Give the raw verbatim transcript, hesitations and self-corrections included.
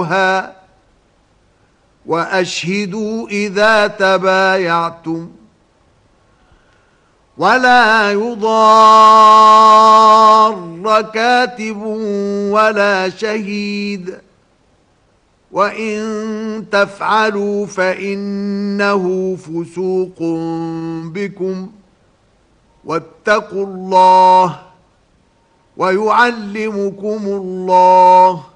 وأشهدوا إذا تبايعتم ولا يضار كاتب ولا شهيد وإن تفعلوا فإنه فسوق بكم واتقوا الله ويعلمكم الله